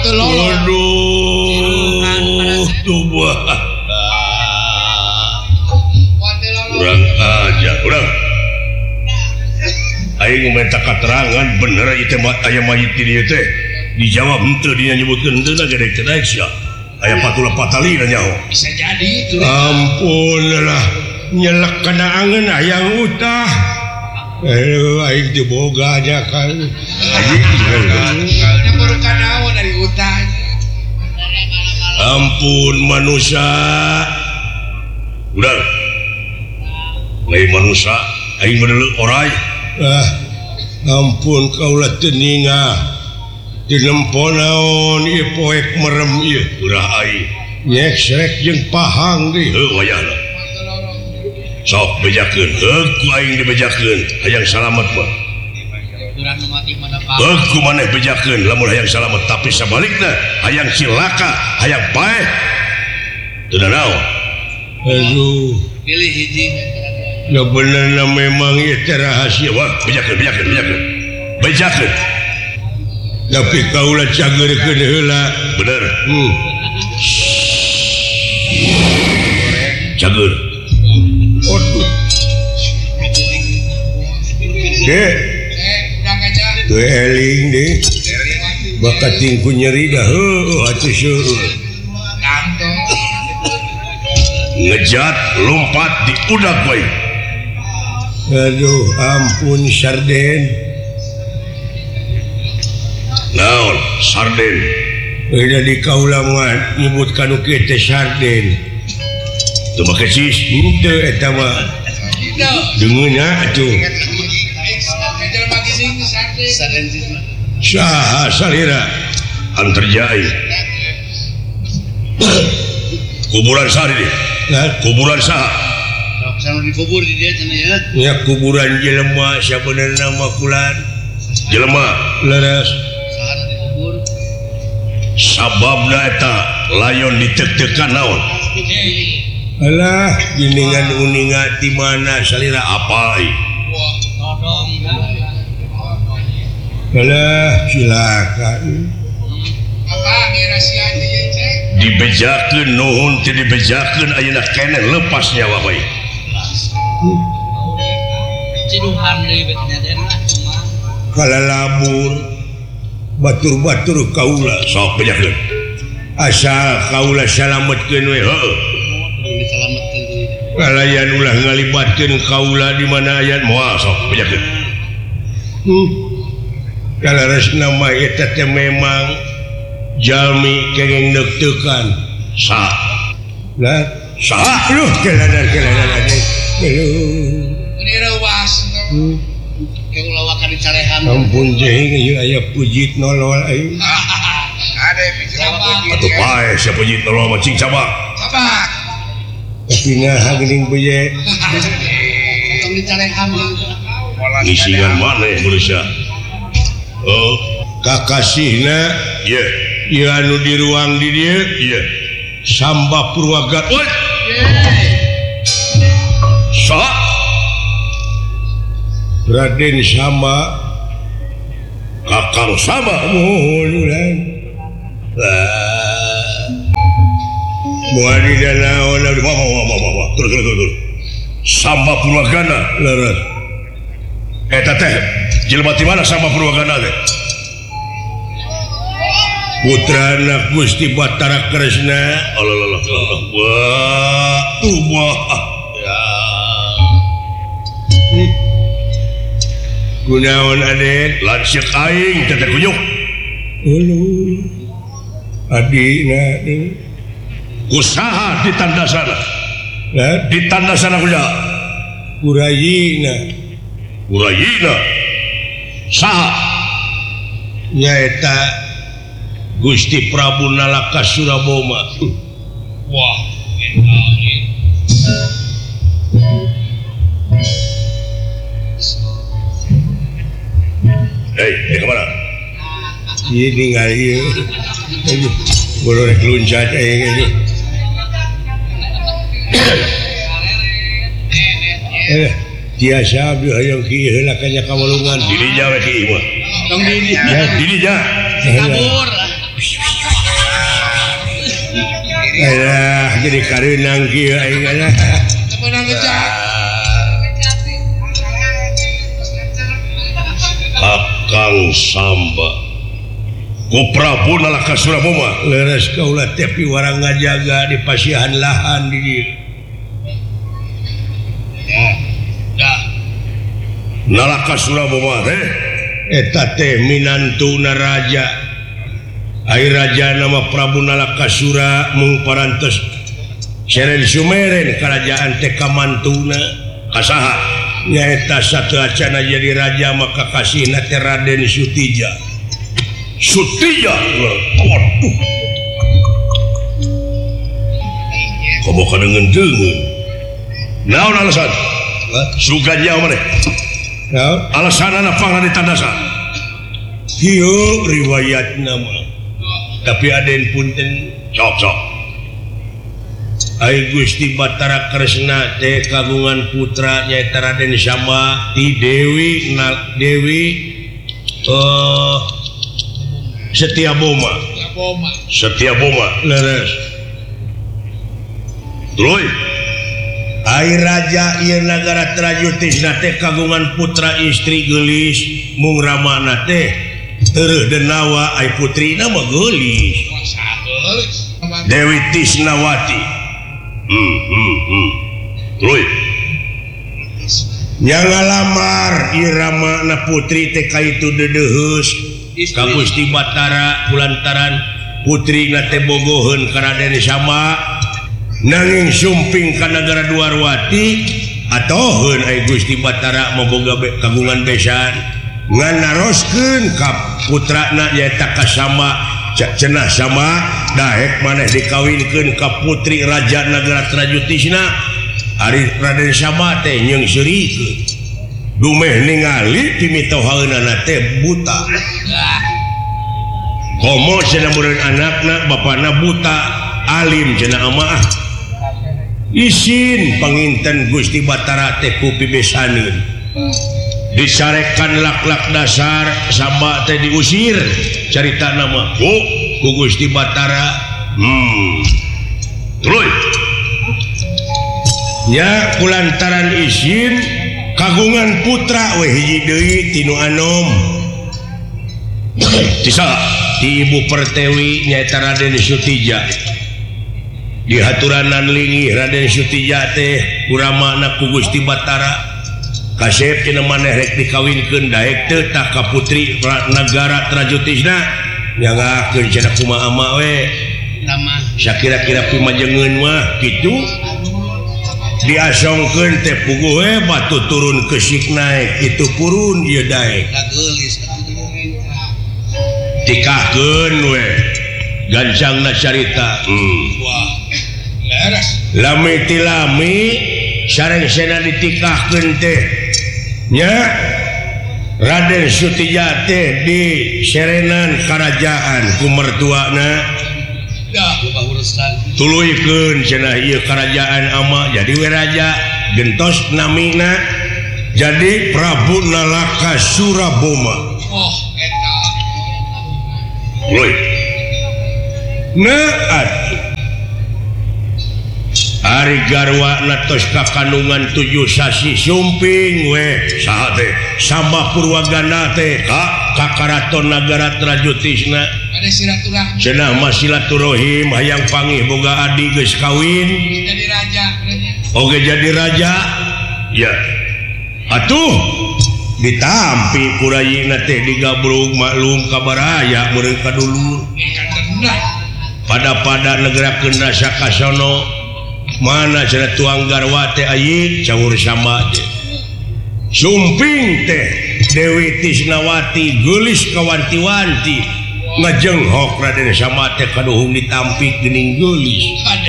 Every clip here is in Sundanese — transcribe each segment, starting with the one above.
kurang aja kurang aing minta keterangan bener itu aya mayit di dieu teh dijawab henteu dia nyebutkeun henteu gede cedak sia aya patula patali nyaho bisa jadi itu ampun lah nyelek kana angeun hayang utah aing teu boga aja kan kalau baru kanaon dari utah ampun manusia udah lain manusia aing meneluk orai ampun kaulah teninga dinempo naon ieu poek merem ieu urah aing nyek srek jeung pahang deui heuh wayahna sok bejakeun ku aing dibejakeun hayang salamet mah ku maneh bejakeun lamun hayang salamet tapi sabalikna hayang cilaka hayang paeh teu naon aduh pilih hiji ya benerna memang itu rahasia wah bejakeun tapi kaulah cageurkeun heula bener cager aduh dek tuh eling deh bakat tingku nyeri dah atuh syuruh ngejat lompat di udak baik aduh ampun sarden naon sarden udah di kaulangan nyebut kanu kita sarden tuh pakai cis itu eta mah dengeuna atuh saha salira antarjai kuburan sari deh kuburan saha sama dikubur di dia cenah ya nya kuburan jelema sabenerna mah kulan jelema leres saha dikubur sababna eta layon ditek-tekan naon alah giningan uninga di mana salira apa ieu todong alah silakan apa rahasia ieu cek dibejakeun nuhun teu dibejakeun ayeuna keneh lepas nyawa bae ciduhan deui betnya cuma kalalabur batur-batur kaula sok bejakeun asal kaula salametkeun we heuh disalametkeun kalayan ulah ngalibatkeun kaula di mana aya moal sok bejakeun kalaresna mah eta teh memang jalmi kenging deg-degan sah lah sah aduh keladan ini rawas kayak ulawakan di carehan ampun jeung ieu aya pujit nolol aing ada pujit atuh pae sia pujit nolol mah cing cabak tapi nah geuning beje tong di carehan ngisingan maneh manusia oh kakasihna ieu ieu anu di ruang di dieu ieu Samba Purwagat sa Raden Samba Kakang Samba mohon Muadi danaon terus Samba Purwagana leres eta teh jelema ti mana Samba Purwagana teh putrana Gusti Batara Kresna Allah wah ya kunaon aden lanceuk aing teh kunyuk adina usaha di tandasana kunya urayina saha nyaeta Gusti Prabu Nalaka Suraboma wah kemana? Iya tinggal iya boleh keluncat ini tiasa abdi hayang kieu heula kanya kawalungan dirinya we kieu mah tong dirinya dirinya kabur jadi karenang kieu aing Menang gejak. Kakang Samba ku Prabu Nalaka Suraboma leres kaula teh piwarang ngajaga di pasihan lahan di dieu Nalaka Suraboma teh eta teh minantuna raja ai raja nama Prabu Nalaka Sura mung parantos seren sumeren kerajaan teh kamantuna kasaha nyaeta sateacana jadi raja maka kasihna teh Raden Sutija waduh komo kadengeun-dengeun naon alasan suganya maneh alasan apa ditandasa kieu riwayatna mah tapi aden punten sok ai Gusti Batara Kresna teh kagungan putra nyaeta Raden Samba ti Dewi Setiaboma leres Troy ai raja ieu nagara Trajutisna teh kagungan putra istri geulis mung ramana teh teureun denawa ai putrina mah geulis Dewi Tisnawati Troy nya ngalamar ieu ramana putri teh kaitu dedeheus ka Gusti Batara kulantaran putrina teh bogoheun ka Raden Samba nanging sumping ka nagara Dwarwati atoheun ai Gusti Batara maboga kagungan besan ngan naroskeun ka putrana nyaeta ka Samba cenah Samba daek maneh dikawinkeun ka putri raja nagara Trajutisna ari Raden Samba teh nyeungseurikeun dumeh ningali timitohaeunana teh buta komo cenah murid anakna bapana buta alim cenah amaah isin panginten Gusti Batara teh ku pibesaneun disarekan lak-lak dasar Samba teh diusir caritana mah ku Gusti Batara Troy nya kulantaran isin kagungan putra we hiji deui tinu anom tisa ti Ibu Pertewi nyaeta Raden Sutija dihaturanan linggih Raden Sutija teh uramana ku Gusti Batara kasep cenah maneh rek dikawinkeun daek teu tah ka putri nagara Trajutisna nyangakeun cenah kumaha ama we sakira-kira pimajengeun mah kitu diasongkeun teh puguh we batu turun kesik naik itu purun ieu daek tikahkeun we gancangna carita lami ti lami sareng-sena ditikahkeun teh nya Raden Sutija teh di serenan kerajaan ku mertuana tuluikeun cenah ieu kerajaan ama jadi we raja gentos namina jadi Prabu Nalaka Suraboma eta Roy naat ari garwa natos kakandungan 7 sasi sumping we saha teh Samba Purwagana teh ka karaton nagara Trajutisna ada silaturahmi cenah mah silaturahim hayang pangih boga adi geus kawin jadi raja oge jadi raja ya atuh ditampi kurayina teh digabrug maklum kabaraya meureun ka dulur pada negara keunda sakasono mana cenah tuang garwa teh ayi caur Samba teh sumping teh Dewi Tisnawati geulis kawanti-wanti ngajenghok Raden Samba teh kaduhung ditampik geuning geulis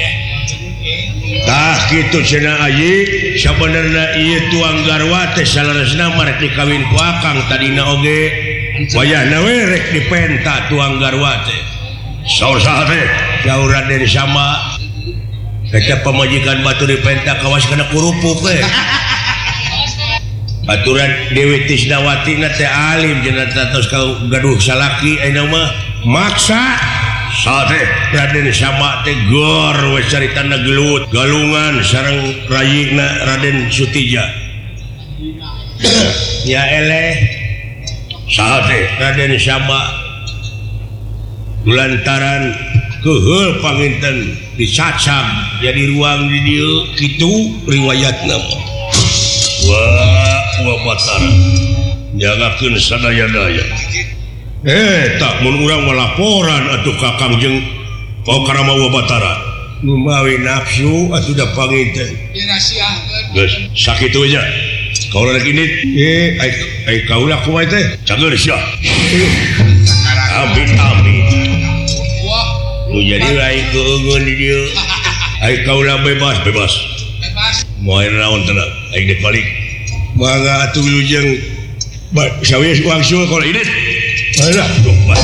tah kitu cenah ayi sabenerna ieu tuang garwa teh salaresna marek dikawin ku akang tadina oge wayahna we rek dipenta tuang garwa teh saur saha teh jauh Raden Samba eta pamajikan batu dipenta kawas kana kurupuk we aturan Dewi Tisnawati na teh alim cenah tos gaduh salaki ayeuna mah maksa sate Raden sama tegor wes carita gelut galungan sareng rayina Raden Sutija ya eleh sate Raden sama lantaran keheul panginten dicacam jadi ruang di dieu kitu riwayatna wah Batara jagakeun sadaya-daya tak mun urang melaporan atuh kakang jeung karama Batara nu mawi nafsu atuh da panginten dirahasiakeun geus sakitu aja kaula lagi nit ai kaula kumaha teh cager sia amit wah nu jadi lain keungeun di dieu ai kaula bebas bebas moal naon teh ai dek balik mangga atuh wilujeng sawieu uang syukur kalau ini alah